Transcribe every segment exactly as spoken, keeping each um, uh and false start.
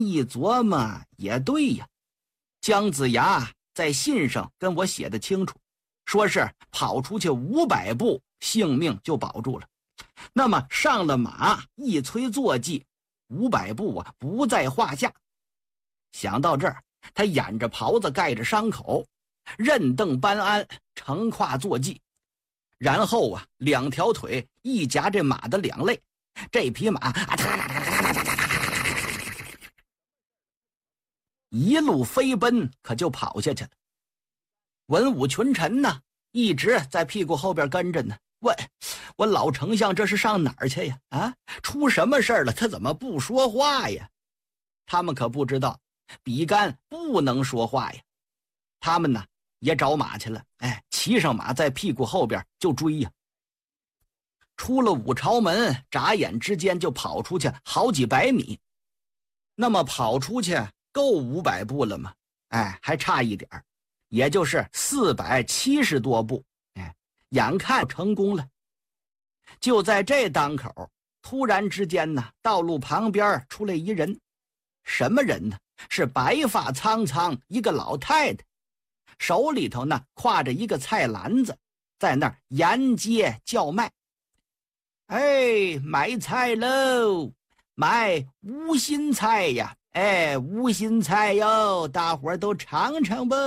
一琢磨也对呀，姜子牙在信上跟我写的清楚，说是跑出去五百步性命就保住了。那么上了马一催坐骑，五百步啊不在话下。想到这儿，他掩着袍子盖着伤口，任凳班鞍，乘跨坐骑，然后啊两条腿一夹这马的两肋，这匹马啊一路飞奔，可就跑下去了。文武群臣呢一直在屁股后边跟着呢，问我老丞相这是上哪儿去呀？啊，出什么事儿了？他怎么不说话呀？他们可不知道比干不能说话呀。他们呢也找马去了，哎，骑上马在屁股后边就追呀。出了五朝门，眨眼之间就跑出去好几百米。那么跑出去够五百步了吗？哎，还差一点，也就是四百七十多步。哎，眼看成功了。就在这当口，突然之间呢，道路旁边出来一人。什么人呢？是白发苍苍一个老太太，手里头呢挎着一个菜篮子，在那儿沿街叫卖。哎，买菜喽，买无心菜呀，哎，无心菜哟，大伙儿都尝尝吧。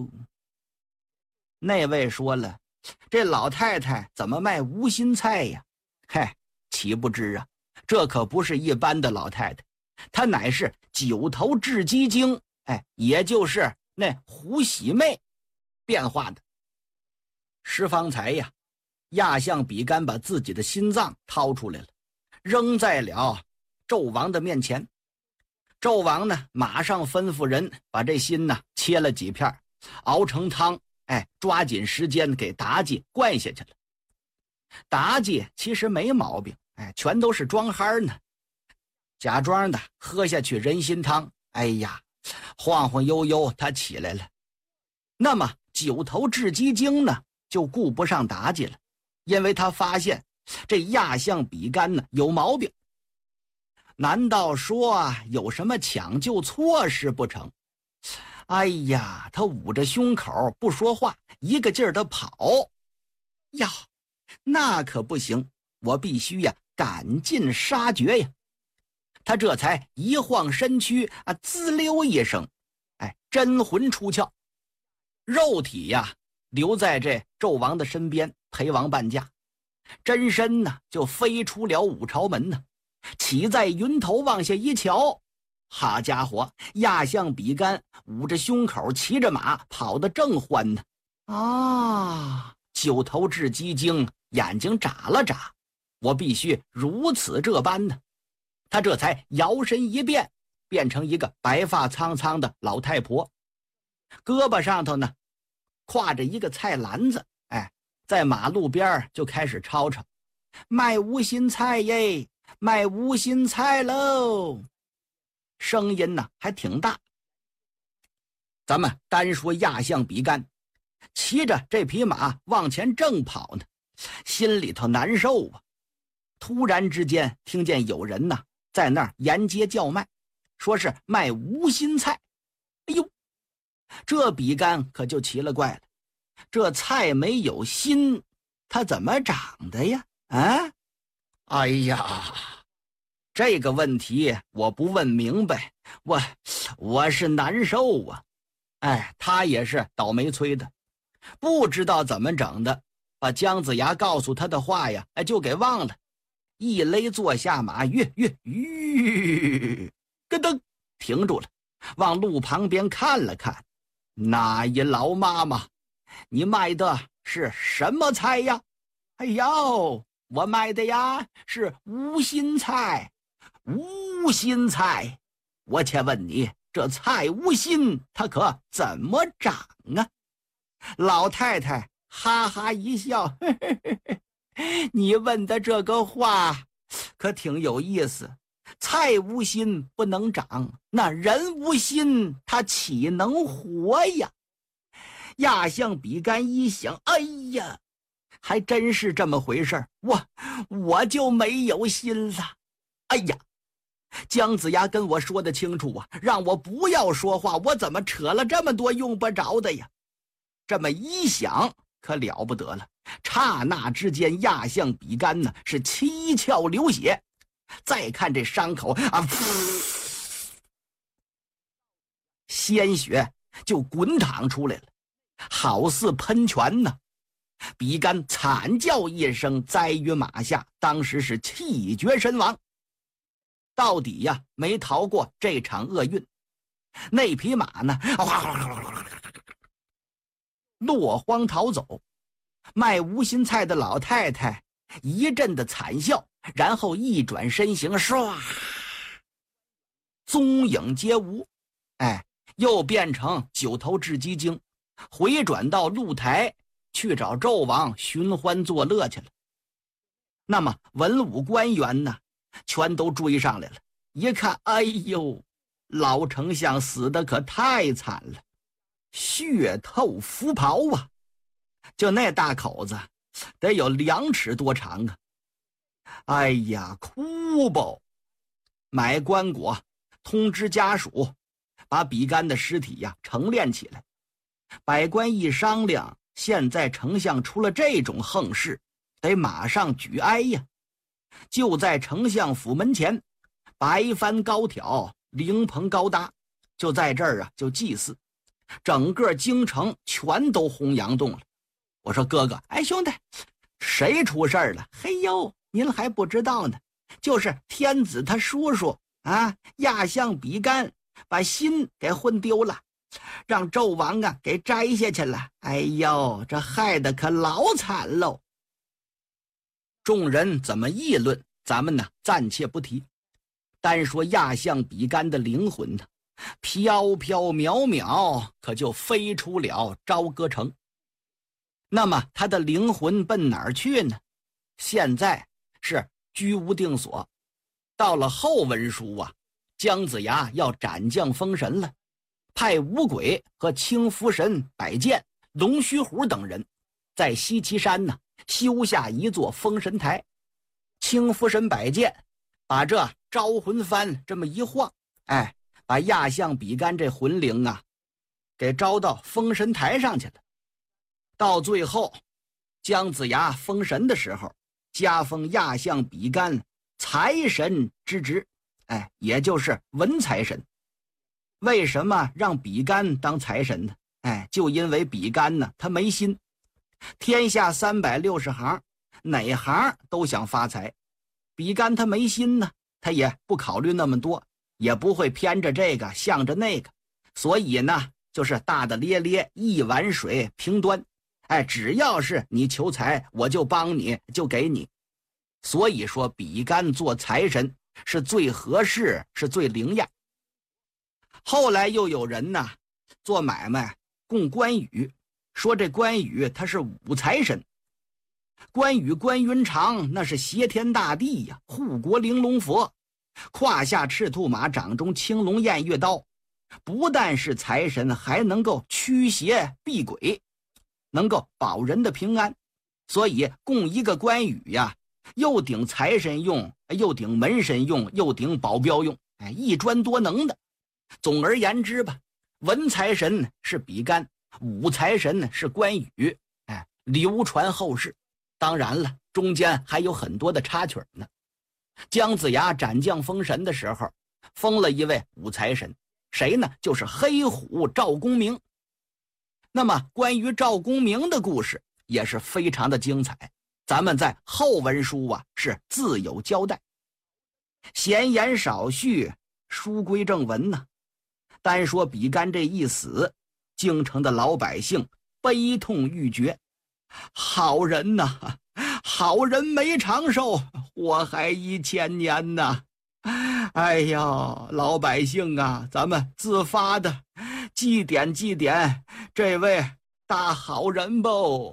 那位说了，这老太太怎么卖无心菜呀？嗨，岂不知啊，这可不是一般的老太太，她乃是九头雉鸡精，哎，也就是那胡喜妹变化的。十方才呀，亚相比干把自己的心脏掏出来了，扔在了纣王的面前。纣王呢马上吩咐人把这心呢切了几片，熬成汤，哎，抓紧时间给妲己灌下去了。妲己其实没毛病，哎，全都是装憨呢，假装的喝下去人参汤，哎呀，晃晃悠悠他起来了。那么九头雉鸡精呢就顾不上妲己了，因为他发现这亚相比干呢有毛病。难道说啊有什么抢救措施不成？哎呀，他捂着胸口不说话，一个劲儿的跑。呀，那可不行，我必须呀赶尽杀绝呀。他这才一晃身躯啊，滋溜一声，哎，真魂出窍，肉体呀留在这纣王的身边陪王伴驾，真身呢就飞出了五朝门呢，起在云头往下一瞧，好家伙，亚相比干捂着胸口骑着马跑得正欢呢。啊，九头雉鸡精眼睛眨了眨，我必须如此这般呢。他这才摇身一变，变成一个白发苍苍的老太婆，胳膊上头呢挎着一个菜篮子，哎，在马路边就开始吵吵，卖无心菜耶，卖无心菜喽，声音呢还挺大。咱们单说亚相比干，骑着这匹马往前正跑呢，心里头难受啊。突然之间听见有人呢在那儿沿街叫卖，说是卖无心菜。哎呦，这比干可就奇了怪了，这菜没有心，它怎么长的呀？啊，哎呀，这个问题我不问明白，我我是难受啊。哎，他也是倒霉催的，不知道怎么整的，把姜子牙告诉他的话呀，哎，就给忘了。一勒坐下马，跃跃吁，咯噔停住了，往路旁边看了看。那一老妈妈，你卖的是什么菜呀？哎呦，我卖的呀是无心菜。无心菜，我且问你，这菜无心，它可怎么长啊？老太太哈哈一笑，呵呵呵，你问的这个话可挺有意思。菜无心不能长，那人无心他岂能活呀？亚相比干一想，哎呀，还真是这么回事，我我就没有心了。哎呀， 姜子牙跟我说的清楚啊，让我不要说话，我怎么扯了这么多用不着的呀？这么一想，可了不得了，刹那之间，压向比干呢是七窍流血。再看这伤口啊，鲜血就滚淌出来了，好似喷泉呢。比干惨叫一声，栽于马下，当时是气绝身亡。到底呀，没逃过这场厄运。那匹马呢，落荒逃走。卖无心菜的老太太一阵的惨笑，然后一转身形，唰，踪影皆无。哎，又变成九头雉鸡精，回转到露台去找纣王寻欢作乐去了。那么文武官员呢，全都追上来了。一看，哎呦，老丞相死得可太惨了，血透服袍啊！就那大口子，得有两尺多长啊！哎呀，哭吧！买棺椁，通知家属，把比干的尸体呀陈殓起来。百官一商量，现在丞相出了这种横事，得马上举哀呀！就在丞相府门前，白帆高挑，灵棚高搭，就在这儿啊，就祭祀。整个京城全都轰洋动了。我说哥哥，哎兄弟，谁出事儿了？嘿呦，您还不知道呢，就是天子他叔叔啊，压向比干把心给混丢了，让纣王啊给摘下去了。哎呦，这害得可老惨喽！众人怎么议论，咱们呢暂且不提。单说压向比干的灵魂呢，飘飘渺渺，可就飞出了朝歌城。那么他的灵魂奔哪儿去呢？现在是居无定所。到了后文书啊，姜子牙要斩将封神了，派五鬼和青福神摆剑、龙须虎等人在西岐山呢修下一座封神台。青福神摆剑把这招魂幡这么一晃，哎，把压向比干这魂灵啊给招到封神台上去了。到最后姜子牙封神的时候，加封压向比干财神之职，哎，也就是文财神。为什么让比干当财神呢？哎，就因为比干呢他没心，天下三百六十行，哪行都想发财。比干他没心呢，他也不考虑那么多，也不会偏着这个向着那个，所以呢就是大大咧咧，一碗水平端。哎，只要是你求财，我就帮你，就给你。所以说比干做财神是最合适，是最灵验。后来又有人呢做买卖供关羽，说这关羽他是武财神。关羽关云长那是挟天大地呀，护国玲珑佛，胯下赤兔马，掌中青龙偃月刀，不但是财神，还能够驱邪避鬼，能够保人的平安。所以供一个关羽呀，又顶财神用，又顶门神用，又顶保镖用，哎，一专多能的。总而言之吧，文财神是比干，武财神是关羽，哎，流传后世。当然了，中间还有很多的插曲呢。姜子牙斩将封神的时候，封了一位武财神，谁呢？就是黑虎赵公明。那么关于赵公明的故事也是非常的精彩，咱们在后文书啊是自有交代。闲言少叙，书归正文呢。单说比干这一死，京城的老百姓悲痛欲绝。好人呐，好人没长寿，祸害一千年呐！哎呀，老百姓啊，咱们自发的祭奠祭奠这位大好人吧。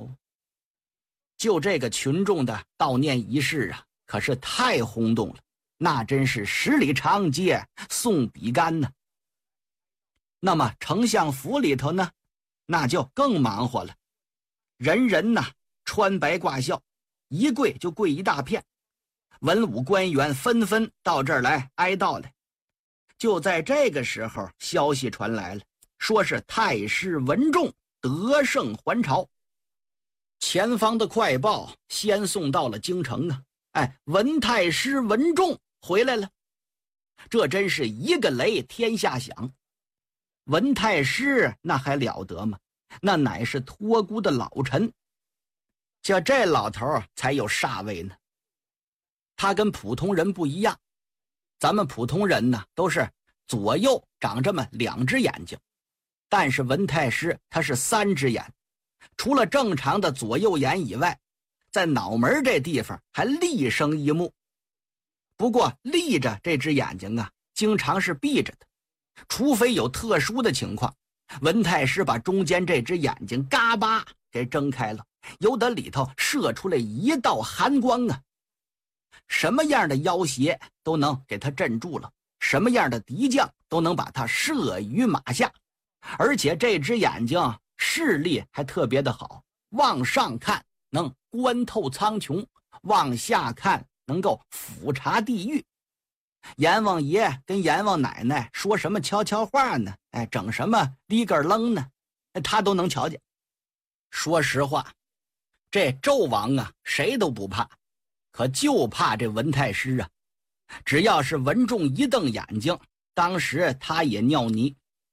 就这个群众的悼念仪式啊，可是太轰动了，那真是十里长街送比干呢。那么丞相府里头呢，那就更忙活了。人人呐穿白挂孝，一跪就跪一大片。 文武官员纷纷到这儿来哀悼来。就在这个时候，消息传来了，说是太师文仲得胜还朝。前方的快报先送到了京城啊！哎，文太师文仲回来了，这真是一个雷天下响。文太师那还了得吗？那乃是托孤的老臣，就这老头才有煞位呢。他跟普通人不一样，咱们普通人呢都是左右长这么两只眼睛，但是文太师他是三只眼，除了正常的左右眼以外，在脑门这地方还立生一目。不过立着这只眼睛啊，经常是闭着的，除非有特殊的情况，文太师把中间这只眼睛嘎巴给睁开了，由得里头射出来一道寒光啊！什么样的妖邪都能给他镇住了，什么样的敌将都能把他射于马下。而且这只眼睛视力还特别的好，往上看能观透苍穹，往下看能够俯察地狱。阎王爷跟阎王奶奶说什么悄悄话呢？哎，整什么哩个楞呢？他都能瞧见。说实话，这纣王啊，谁都不怕，可就怕这文太师啊。只要是文仲一瞪眼睛，当时他也尿泥。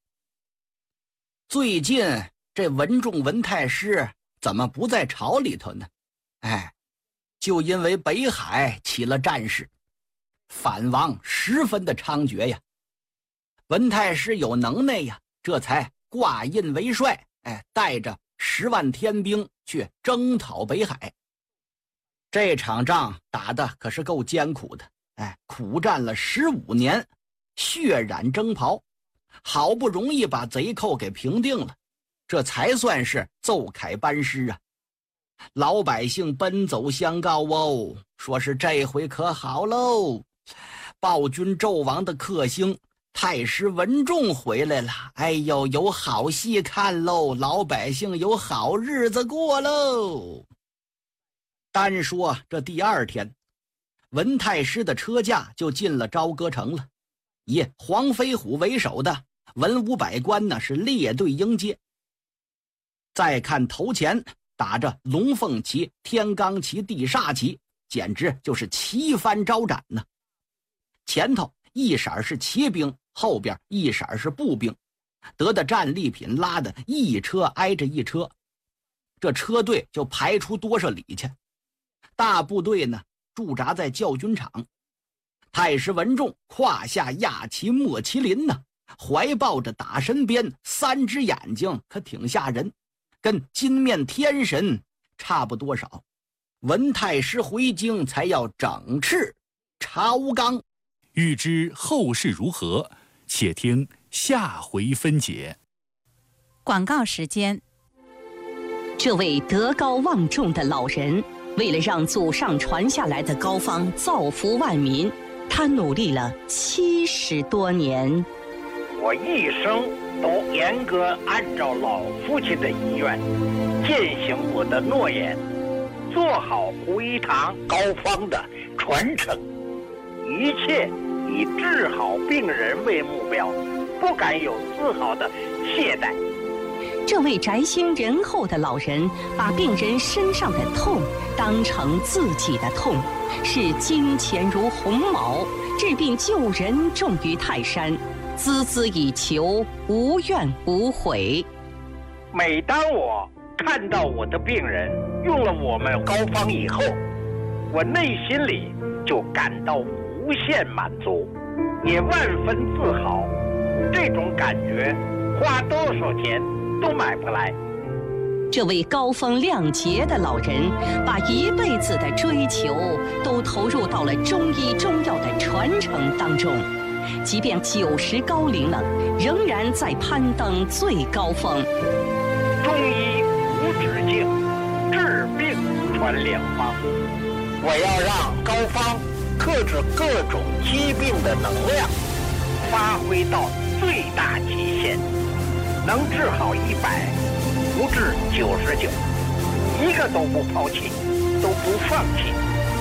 最近这文仲文太师怎么不在朝里头呢？哎，就因为北海起了战事，反王十分的猖獗呀。文太师有能耐呀，这才挂印为帅，哎，带着十万天兵去征讨北海。这场仗打的可是够艰苦的，哎，苦战了十五年，血染征袍，好不容易把贼寇给平定了，这才算是奏凯班师啊。老百姓奔走相告哦，说是这回可好喽，暴君纣王的克星太师文仲回来了，哎呦，有好戏看喽，老百姓有好日子过喽。单说这第二天，文太师的车驾就进了朝歌城了，以黄飞虎为首的文武百官呢是列队迎接。再看头前打着龙凤旗、天罡旗、地煞旗，简直就是旗帆招展呢。前头一色是骑兵，后边一色是步兵，得的战利品拉的一车挨着一车，这车队就排出多少里去。大部队呢驻扎在教军场，太师文仲胯下压骑莫麒麟呢，怀抱着打神鞭，三只眼睛可挺吓人，跟金面天神差不多少。文太师回京才要整饬朝纲。 欲知后事如何，且听下回分解。 广告时间。 这位德高望重的老人，为了让祖上传下来的膏方造福万民，他努力了七十多年。 我一生都严格按照老父亲的遗愿，践行我的诺言，做好胡一堂膏方的传承，一切以治好病人为目标，不敢有丝毫的懈怠。 这位宅心仁厚的老人，把病人身上的痛当成自己的痛，视金钱如鸿毛，治病救人重于泰山，孜孜以求，无怨无悔。 每当我看到我的病人用了我们膏方以后，我内心里就感到无限满足，也万分自豪。这种感觉花多少钱都买不来。 这位高风亮节的老人，把一辈子的追求都投入到了中医中药的传承当中，即便九十高龄了，仍然在攀登最高峰。 中医无止境，治病传良方。我要让膏方克制各种疾病的能量发挥到最大极限，能治好一百，不治九十九，一个都不抛弃，都不放弃。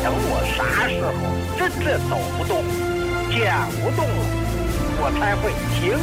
等我啥时候真正走不动、讲不动了，我才会停